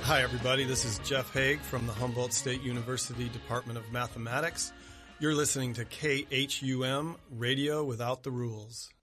Hi, everybody. This is Jeff Haig from the Humboldt State University Department of Mathematics. You're listening to KHUM Radio Without the Rules.